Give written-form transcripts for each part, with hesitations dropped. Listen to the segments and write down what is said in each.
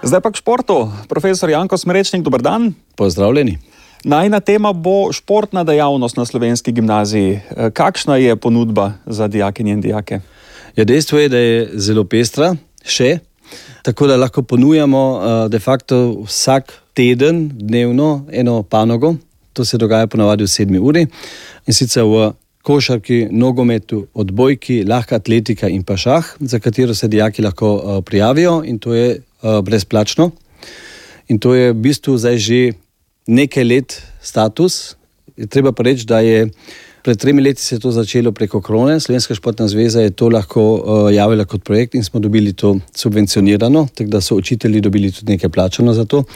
Zdaj pa k športu. Profesor Janko Smrečnik, dober dan. Pozdravljeni. Najina tema bo športna dejavnost na Slovenski gimnaziji. Kakšna je ponudba za dijakinje in dijake? Ja, dejstvo je, da je zelo pestra, tako da lahko ponujamo de facto vsak teden dnevno eno panogo. To se dogaja ponavadi v 7 uri in sicer v košarki, nogometu, odbojki, lahka atletika in pa šah, za katero se dijaki lahko prijavijo in to je brezplačno. In to je v bistvu zdaj že nekaj let status. Treba pa reči, da je pred 3 leti se to začelo preko Krone. Slovenska športna zveza je to lahko javila kot projekt in smo dobili to subvencionirano, tako da so učitelji dobili tudi nekaj plačano za to.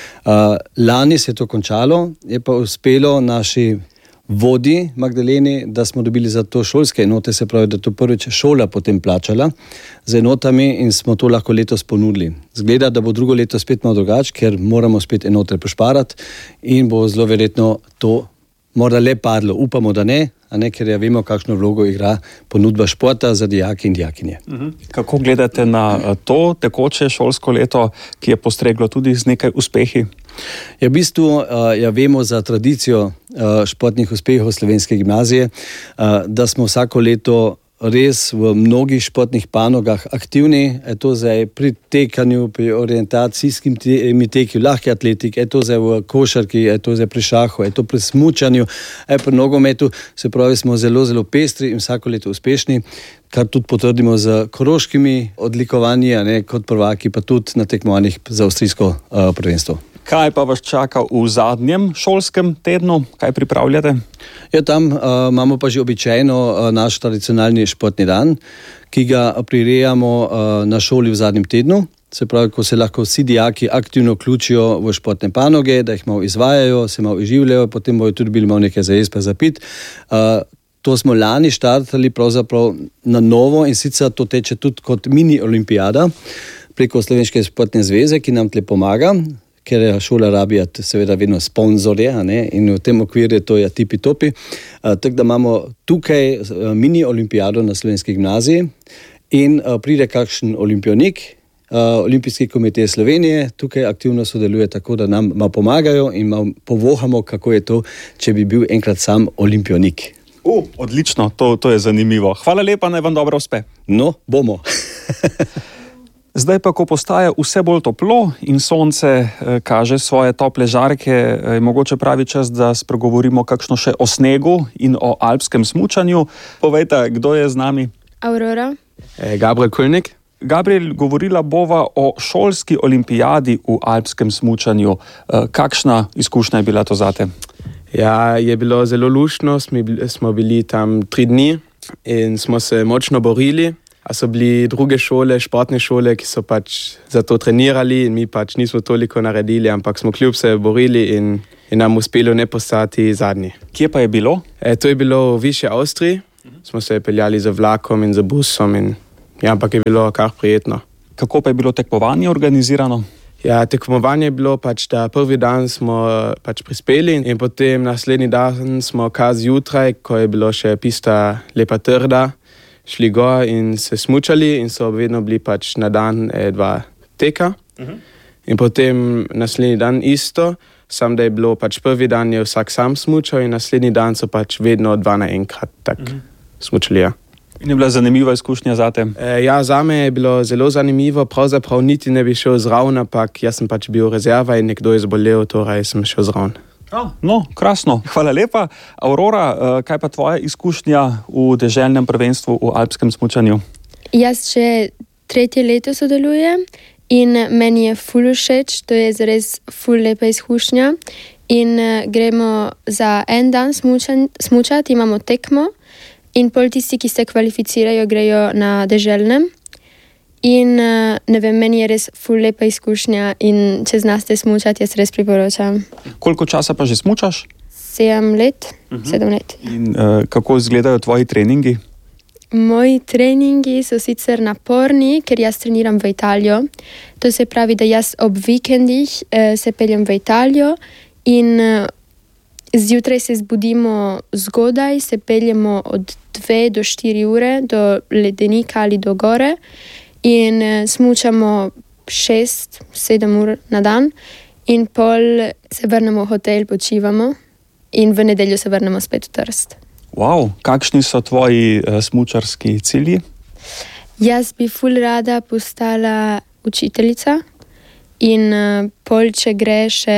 Lani se je to končalo, je pa uspelo naši vodi Magdaleni, da smo dobili za to šolske enote, se pravi, da to prvič šola potem plačala z enotami in smo to lahko letos ponudili. Zgleda, da bo drugo leto spet malo drugače, ker moramo spet enote pošparati in bo zelo verjetno to morda le padlo. Upamo, da ne, ker ja vemo, kakšno vlogo igra ponudba športa za dijake in dijakinje. Kako gledate na to tekoče šolsko leto, ki je postreglo tudi z nekaj uspehi? Ja, v bistvu vemo za tradicijo športnih uspehov Slovenske gimnazije, da smo vsako leto res v mnogih športnih panogah aktivni. Je to zdaj pri tekanju, pri orientacijskim teki, lahki atletiki, je to zdaj v košarki, je to zdaj pri šahu, je to pri smučanju, je pri nogometu. Se pravi, smo zelo, zelo pestri in vsako leto uspešni, kar tudi potrdimo z koroškimi odlikovanji, kot prvaki, pa tudi na tekmovanjih za avstrijsko prvenstvo. Kaj pa vas čaka v zadnjem šolskem tednu? Kaj pripravljate? Ja, tam imamo pa že običajno naš tradicionalni športni dan, ki ga prirejamo na šoli v zadnjem tednu. Se pravi, ko se lahko vsi dijaki aktivno vključijo v športne panoge, da jih malo izvajajo, se malo izživljajo, potem bojo tudi bili malo nekaj za jesti pa za piti. To smo lani štartali pravzaprav na novo in sicer to teče tudi kot mini olimpijada preko Slovenske športne zveze, ki nam tle pomaga, ker je šola rabija seveda vedno sponzorje, in v tem okviru je to tipi topi. Tako da imamo tukaj mini olimpijado na Slovenski gimnaziji in pride kakšen olimpionik, Olimpijski komitej Slovenije tukaj aktivno sodeluje, tako da nam malo pomagajo in malo povohamo, kako je to, če bi bil enkrat sam olimpionik. Odlično, to je zanimivo. Hvala lepa, naj vam dobro uspe. No, bomo. Zdaj pa, ko postaja vse bolj toplo in sonce kaže svoje tople žarke, je mogoče pravi čas, da spregovorimo kakšno še o snegu in o alpskem smučanju. Povejte, kdo je z nami? Aurora. Gabriel Kulnik. Gabriel, govorila bova o šolski olimpijadi v alpskem smučanju. Kakšna izkušnja je bila to zate? Ja, je bilo zelo luštno. Smo bili tam 3 dni in smo se močno borili. A so bili druge šole, športne šole, ki so pač za to trenirali in mi pač nismo toliko naredili, ampak smo kljub se borili in nam uspelo ne postati zadnji. Kje pa je bilo? To je bilo v Višji Avstriji. Smo se peljali z vlakom in z busom, ampak je bilo kar prijetno. Kako pa je bilo tekmovanje organizirano? Ja, tekmovanje je bilo pač, da prvi dan smo pač prispeli in potem naslednji dan smo kar zjutraj, ko je bilo še pista lepa trda, šli gor in se smučali in so vedno bili pač na dan 2 teka. In potem naslednji dan isto, sam da je bilo pač prvi dan je vsak sam smučal in naslednji dan so pač vedno 2 naenkrat tak smučali, ja. In je bila zanimiva izkušnja zate? Ja, zame je bilo zelo zanimivo, pravzaprav niti ne bi šel zraven, ampak jaz sem pač bil rezerva in nekdo je zbolel, torej sem šel zraven. No, krasno. Hvala lepa. Aurora, kaj pa tvoja izkušnja v deželnem prvenstvu v alpskem smučanju? Jaz že 3. leto sodelujem in meni je ful všeč, to je zares ful lepa izkušnja. In gremo za en dan smučati, imamo tekmo in pol tisti, ki se kvalificirajo, grejo na deželnem. In ne vem, meni je res ful lepa izkušnja in če znaste smučati, jaz res priporočam. Koliko časa pa že smučaš? 7 let. In kako izgledajo tvoji treningi? Moji treningi so sicer naporni, ker jaz treniram v Italijo. To se pravi, da jaz ob vikendih se peljem v Italijo in zjutraj se zbudimo zgodaj, se peljemo od 2 do 4 ure do ledenika ali do gore in smučamo 6-7 ur na dan in pol se vrnemo v hotel, počivamo in v nedeljo se vrnemo spet v Trst. Wow, kakšni so tvoji smučarski cilji? Jaz bi ful rada postala učiteljica in pol, če gre, še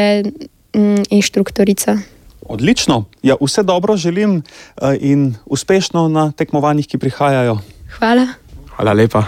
inštruktorica. Odlično. Ja, vse dobro želim in uspešno na tekmovanjih, ki prihajajo. Hvala. Hvala lepa.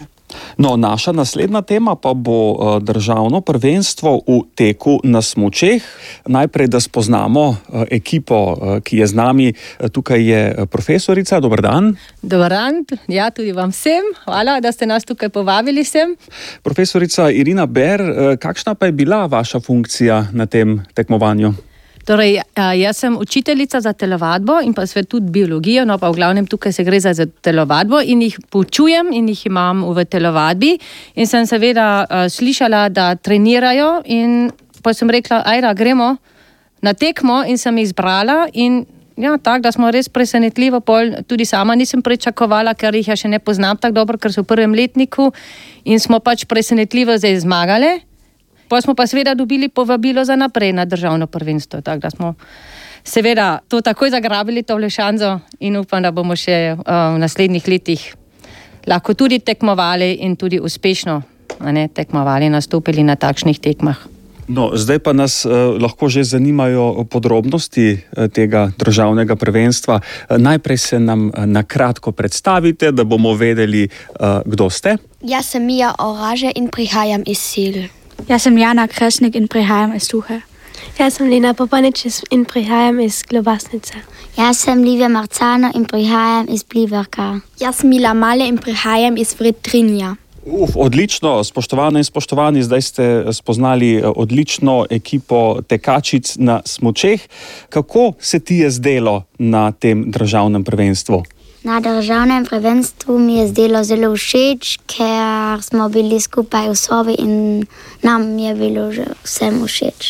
No, naša naslednja tema pa bo državno prvenstvo v teku na smučeh. Najprej, da spoznamo ekipo, ki je z nami. Tukaj je profesorica. Dober dan. Dober dan, ja, tudi vam vsem. Hvala, da ste nas tukaj povabili sem. Profesorica Irina Ber, kakšna pa je bila vaša funkcija na tem tekmovanju? Torej, jaz sem učiteljica za telovadbo in pa tudi biologijo, no pa v glavnem tukaj se gre za telovadbo in jih poučujem in jih imam v telovadbi in sem seveda slišala, da trenirajo in pa sem rekla, ajde, gremo na tekmo in sem jih izbrala in ja, tako, da smo res presenetljivo pol, tudi sama nisem pričakovala, ker jih ja še ne poznam tako dobro, ker so v prvem letniku in smo pač presenetljivo zdaj zmagale. Pa smo pa seveda dobili povabilo za naprej na državno prvenstvo, tako da smo seveda to takoj zagrabili, to šanso in upam, da bomo še v naslednjih letih lahko tudi tekmovali in tudi uspešno tekmovali, nastopili na takšnih tekmah. No, zdaj pa nas lahko že zanimajo podrobnosti tega državnega prvenstva. Najprej se nam na kratko predstavite, da bomo vedeli, kdo ste. Jaz sem Mija Oraže in prihajam iz Sil. Jaz sem Jana Kresnik in prihajam iz Suhe. Jaz sem Lina Popanič in prihajam iz Globasnice. Jaz sem Livia Marcano in prihajam iz Pliverka. Jaz sem Mila Male in prihajam iz Vretrinja. Odlično, spoštovane in spoštovani, zdaj ste spoznali odlično ekipo tekačic na smučeh. Kako se ti je zdelo na tem državnem prvenstvu? Na državnem prvenstvu mi je zdelo zelo všeč, ker smo bili skupaj v sobi in nam je bilo že vsem všeč.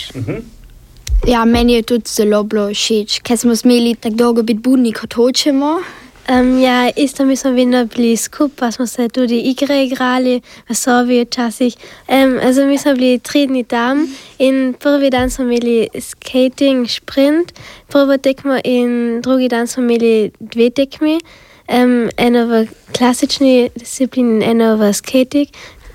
Ja, meni je tudi zelo bilo všeč, ker smo smeli tako dolgo biti budni, kot hočemo. Ja, isto mi smo vedno bili skupaj, smo se tudi igre igrali v sobi včasih. Mi smo bili 3 dni tam in prvi dan smo imeli skating, sprint, prvo tekmo in drugi dan smo imeli 2 tekmi. Eno v klasični disciplini, eno v skating.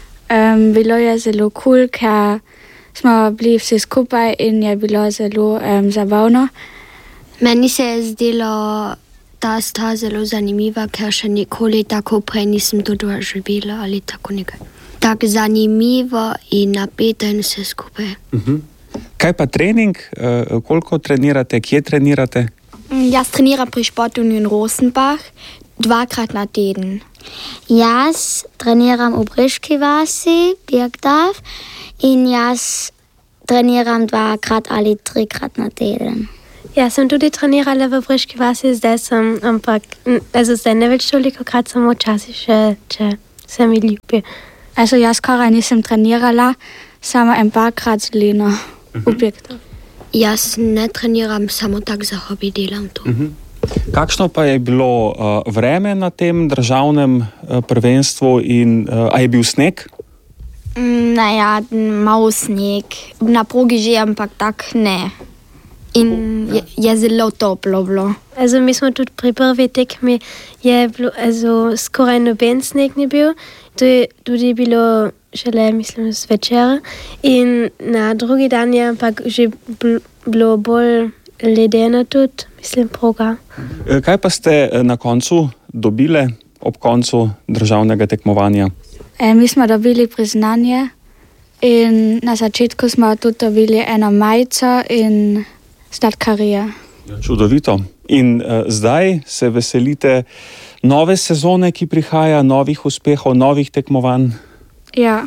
Bilo je zelo cool, ker smo bili vsi skupaj in je bilo zelo zabavno. Meni se je zdelo ta sta zelo zanimiva, ker še nikoli tako prej nisem to doživela ali tako nekaj. Tako zanimivo in napeto in vse skupaj. Kaj pa trening? Koliko trenirate? Kje trenirate? Jaz treniram pri Sportunion Rosenbach 2-krat na teden. Jaz treniram v Briški vasi, Birkdorf, in jaz treniram 2-krat ali 3-krat na teden. Ja, sem tudi trenirala v Briški vasi, zdaj ne več toliko krat, samo včasih še, če se mi ljubi. Jaz skoraj nisem trenirala, samo en parkrat z Lino v Birkdorf. Jaz ne treniram, samo tako za hobi delam to. Kakšno pa je bilo vreme na tem državnem prvenstvu in a je bil sneg? Naja, malo sneg. Na progi že, ampak tak ne. In je zelo toplo bilo. Mi smo tudi pri prvi tekmi, je bilo, skoraj noben sneg ni bil. To je tudi bilo šele, mislim, zvečer. In na drugi dan je ampak že bilo bolj ledeno tudi, mislim, proga. Kaj pa ste na koncu dobile ob koncu državnega tekmovanja? Mi smo dobili priznanje in na začetku smo tudi dobili eno majico in sladkarije. Čudovito. In zdaj se veselite nove sezone, ki prihaja, novih uspehov, novih tekmovanj? Ja.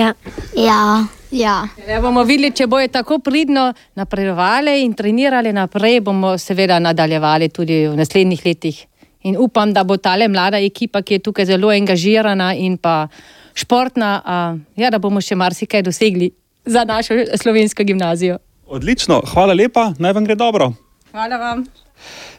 Bomo videli, če bojo tako pridno napredovali in trenirali naprej, bomo seveda nadaljevali tudi v naslednjih letih. In upam, da bo tale mlada ekipa, ki je tukaj zelo angažirana in pa športna, da bomo še marsikaj dosegli za našo slovensko gimnazijo. Odlično, hvala lepa, naj vam gre dobro. Hvala vam.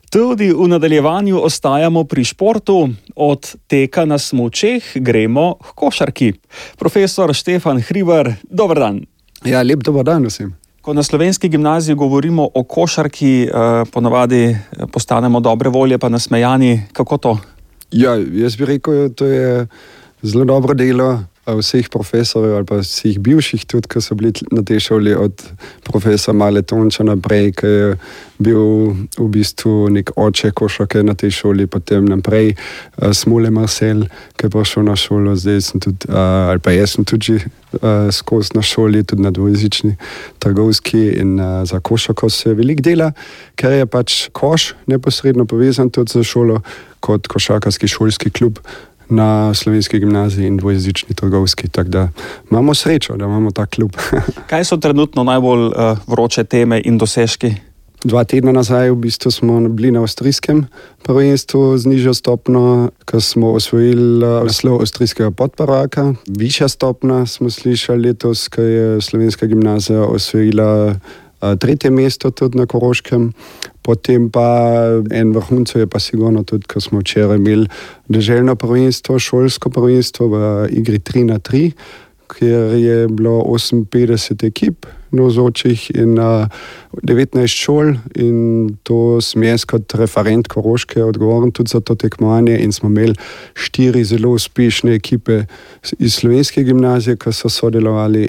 Tudi v nadaljevanju ostajamo pri športu, od teka na smučeh gremo k košarki. Profesor Štefan Hribar, dober dan. Ja, lep dober dan vsem. Ko na Slovenski gimnaziji govorimo o košarki, ponavadi postanemo dobre volje pa nasmejani. Kako to? Ja, jaz bi rekel, to je zelo dobro delo vseh profesorjev ali pa vseh bivših tudi, ki so bili na tej šoli, od profesora Male Tonča naprej, ki je bil v bistvu nek oče košarke na tej šoli, potem naprej Smole Marcel, ki je prišel na šolo, zdaj sem tudi, ali pa jaz sem tudi skozi na šoli, tudi na dvojezični trgovski in za košarko se veliko dela, ker je pač koš neposredno povezan tudi za šolo kot košarkarski šolski klub na Slovenski gimnaziji in dvojezični trgovski, tako da imamo srečo, da imamo ta klub. Kaj so trenutno najbolj vroče teme in dosežki? 2 tedna nazaj v bistvu smo bili na avstrijskem prvenstvu z nižjo stopno, ko smo osvojili naslov avstrijskega podprvaka. Višja stopna smo slišali letos, ko je Slovenska gimnazija osvojila 3. mesto tudi na Koroškem. Potem pa en vrhuncev je pa sigurno tudi, ko smo včeraj imeli deželno prvenstvo, šolsko prvenstvo v igri 3x3, kjer je bilo 58 ekip navzočih in 19 šol, in to sem jaz kot referent Koroške odgovoren tudi za to tekmovanje, in smo imeli 4 zelo uspešne ekipe iz Slovenske gimnazije, ki so sodelovali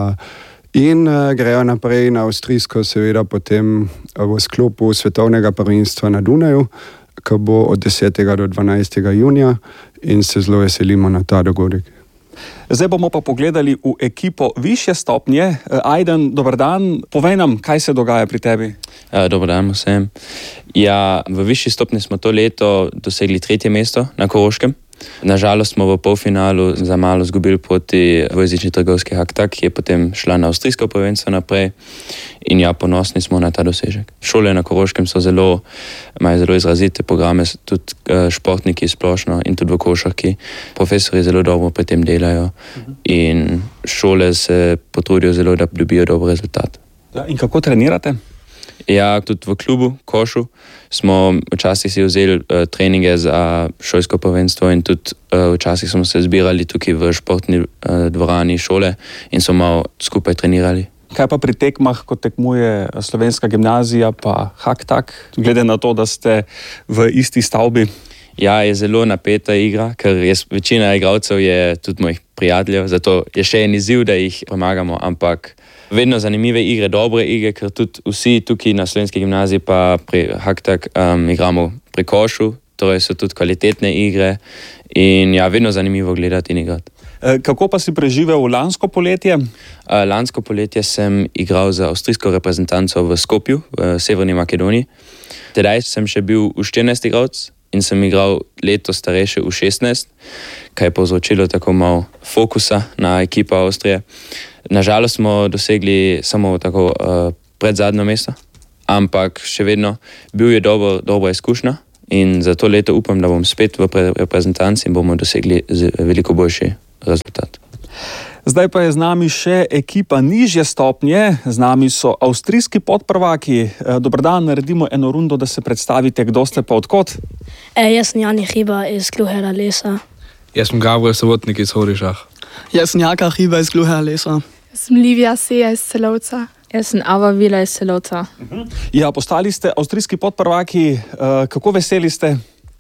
in grejo naprej na avstrijsko, seveda potem v sklopu svetovnega prvenstva na Dunaju, ki bo od 10. do 12. junija, in se zelo veselimo na ta dogodek. Zdaj bomo pa pogledali v ekipo višje stopnje. Ajden, dober dan. Povej nam, kaj se dogaja pri tebi. Dober dan vsem. Ja, v višji stopnji smo to leto dosegli 3. mesto na Koroškem. Nažalost smo v polfinalu za malo izgubili proti dvojezični trgovski Haktak, ki je potem šla na avstrijsko prvenstvo naprej, in ja, ponosni smo na ta dosežek. Šole na Koroškem imajo zelo izrazite programe, tudi športniki splošno in tudi v košarki. Profesori zelo dobro pri tem delajo in šole se potrudijo zelo, da dobijo dober rezultat. Ja, in kako trenirate? Ja, tudi v klubu Košu smo včasih si vzeli treninge za šolsko prvenstvo in tudi včasih smo se zbirali tukaj v športni dvorani šole in smo malo skupaj trenirali. Kaj pa pri tekmah, ko tekmuje Slovenska gimnazija pa Haktak, glede na to, da ste v isti stavbi? Ja, je zelo napeta igra, ker večina igralcev je tudi mojih prijateljev, zato je še en izziv, da jih premagamo, ampak vedno zanimive igre, dobre igre, ker tudi vsi tukaj na Slovenski gimnaziji pa pri Haktak igramo pri Košu, torej so tudi kvalitetne igre in ja, vedno zanimivo gledati in igrati. Kako pa si preživel lansko poletje? Lansko poletje sem igral za avstrijsko reprezentanco v Skopju, v Severni Makedoniji. Tedaj sem še bil v 14 igralc in sem igral leto starejše v 16, kaj je povzročilo tako malo fokusa na ekipo Avstrije. Nažalost smo dosegli samo tako predzadnjo mesto, ampak še vedno bil je dobra izkušnja in za to leto upam, da bom spet v reprezentanci in bomo dosegli veliko boljši rezultat. Zdaj pa je z nami še ekipa nižje stopnje, z nami so avstrijski podprvaki. Dober dan, naredimo eno rundo, da se predstavite, kdo ste pa odkot? Jaz sem Jani Hribar iz Gluhega lesa. Jaz sem Gabriel Sobotnik iz Horišah. Jaz sem Jaka Hribar iz Gluhega lesa. Jaz sem Livija Seja iz Celovca. Jaz sem Ava Vila iz Celovca. Ja, postali ste avstrijski podprvaki. Kako veseli ste?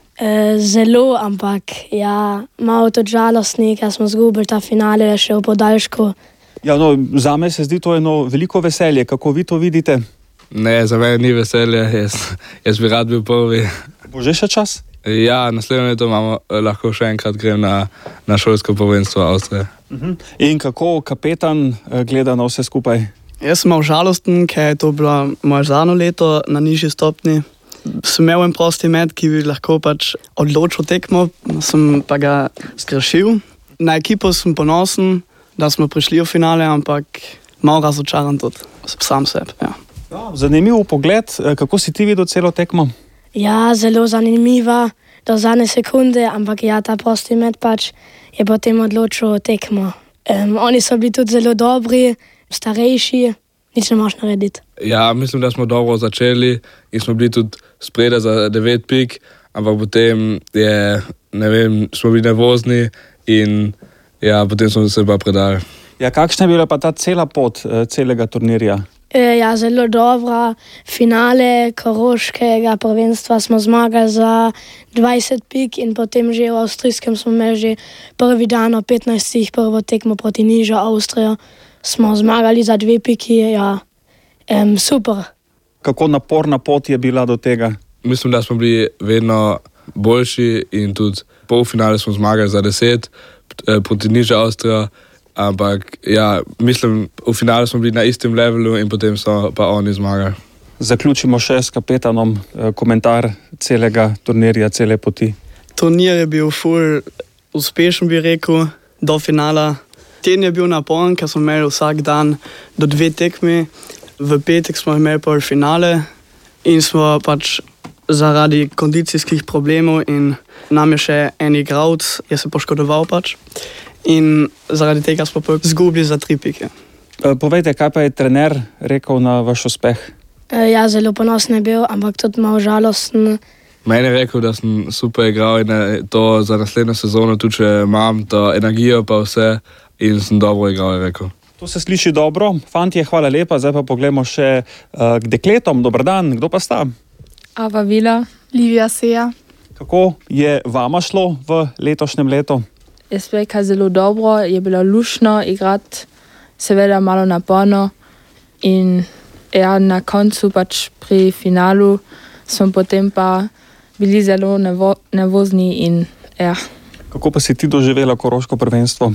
Zelo, ampak ja, malo to žalostni, ker smo zgubili ta finale še v podaljšku. Ja, no, zame se zdi to eno veliko veselje. Kako vi to vidite? Ne, za mene ni veselje. Jaz bi rad bil prvi. Bo že še čas? Ja, naslednje leto lahko še enkrat grem na šolsko prvenstvo Avstrije. In kako kapetan gleda na vse skupaj? Jaz sem malo žalosten, ker je to bilo moje zadnje leto na nižji stopni. Sem imel en prosti met, ki bi lahko pač odločil tekmo, sem pa ga zgrešil. Na ekipo sem ponosen, da smo prišli v finale, ampak malo razočaran tudi sam sebi. Ja. Zanimiv pogled, kako si ti videl celo tekmo? Ja, zelo zanimiva, do zadnje sekunde, ampak ja, ta prosti met pač je potem odločil tekmo. Oni so bili tudi zelo dobri, starejši, nič ne moš narediti. Ja, mislim, da smo dobro začeli in smo bili tudi spredaj za 9 pik, ampak potem smo bili nervozni in ja, potem smo se pa predali. Ja, kakšna je bila pa ta cela pot celega turnirja? Ja, zelo dobra. Finale koroškega prvenstva smo zmagali za 20 pik in potem že v avstrijskem smo imeli že prvi dan o 15. prvo tekmo proti Nižjo Avstrijo. Smo zmagali za 2 piki, ja, super. Kako naporna pot je bila do tega? Mislim, da smo bili vedno boljši in tudi polfinale smo zmagali za 10 proti Nižjo Avstrijo. Ampak ja, mislim, v finalu smo bili na istem levelu in potem so pa oni zmagali. Zaključimo še s kapetanom komentar celega turnirja, cele poti. Turnir je bil ful uspešen, bi rekel, do finala. Ten je bil naporen, ker smo imeli vsak dan do 2 tekmi. V petek smo imeli polfinale in smo pač zaradi kondicijskih problemov in nam je še en igralec, je se poškodoval pač. In zaradi tega smo izgubili za 3 pike. Povejte, kaj pa je trener rekel na vaš uspeh? Ja, zelo ponosen je bil, ampak tudi malo žalosten. Meni je rekel, da sem super igral in to za naslednjo sezono, tudi če imam to energijo pa vse in sem dobro igral, je rekel. To se sliši dobro. Fantje, hvala lepa. Zdaj pa poglejmo še k dekletom. Dober dan, kdo pa sta? Ava Vila. Livia Seja. Kako je vama šlo v letošnjem letu? Jaz bi rekel zelo dobro, je bilo luštno igrati, seveda malo naporno in ja, na koncu pač pri finalu smo potem pa bili zelo nervozni in ja. Kako pa si ti doživela koroško prvenstvo?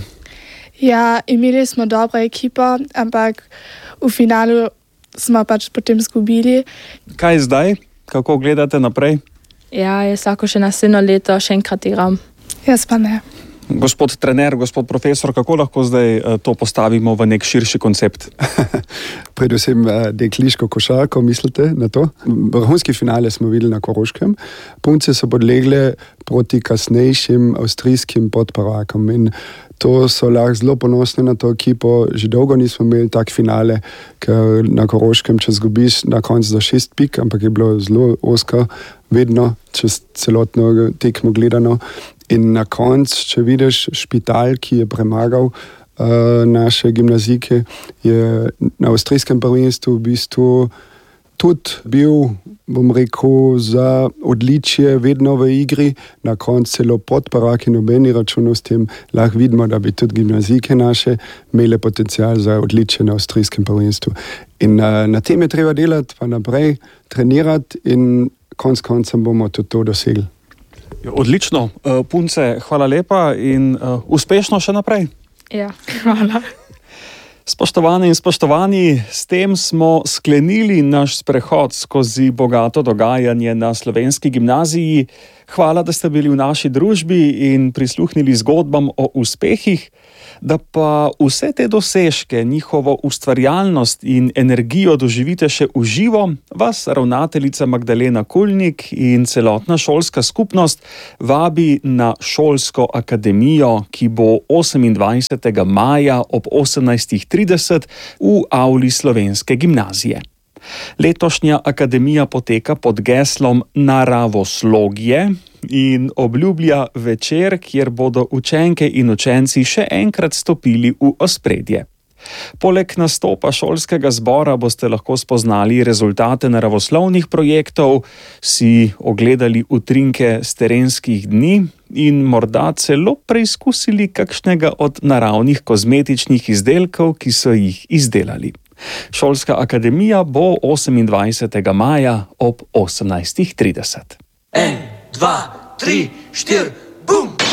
Ja, imeli smo dobro ekipo, ampak v finalu smo pač potem izgubili. Kaj zdaj? Kako gledate naprej? Ja, jaz lahko še naslednjo leto še enkrat igram. Jaz pa ne. Gospod trener, gospod profesor, kako lahko zdaj to postavimo v nek širši koncept? Predvsem dekliško košarko, mislite na to? Vrhunski finale smo videli na Koroškem. Punce so podlegle proti kasnejšim avstrijskim podprvakom in to so lahko zelo ponosni na to ekipo. Že dolgo nismo imeli tak finale, ker na Koroškem, če zgubiš na koncu za 6 pik, ampak je bilo zelo osko, vedno čez celotno tekmo gledano. In na koncu, če vidiš Špital, ki je premagal naše gimnazijke, je na avstrijskem prvenstvu v bistvu tudi bil, bom rekel, za odličje vedno v igri. Na koncu celo podprvak in nobeni računov s tem lahko vidimo, da bi tudi gimnazijke naše imele potencial za odličje na avstrijskem prvenstvu. In na tem je treba delati, pa naprej trenirati in koncem bomo tudi to dosegli. Odlično, punce, hvala lepa in uspešno še naprej. Ja, hvala. Spoštovane in spoštovani, s tem smo sklenili naš sprehod skozi bogato dogajanje na Slovenski gimnaziji. Hvala, da ste bili v naši družbi in prisluhnili zgodbam o uspehih, da pa vse te dosežke, njihovo ustvarjalnost in energijo doživite še v živo, vas ravnateljica Magdalena Kulnik in celotna šolska skupnost vabi na šolsko akademijo, ki bo 28. maja ob 18:30 v avli Slovenske gimnazije. Letošnja akademija poteka pod geslom Naravoslovje in obljublja večer, kjer bodo učenke in učenci še enkrat stopili v ospredje. Poleg nastopa šolskega zbora boste lahko spoznali rezultate naravoslovnih projektov, si ogledali utrinke s terenskih dni in morda celo preizkusili kakšnega od naravnih kozmetičnih izdelkov, ki so jih izdelali. Šolska akademija bo 28. maja ob 18:30. 1, 2, 3, 4, bum!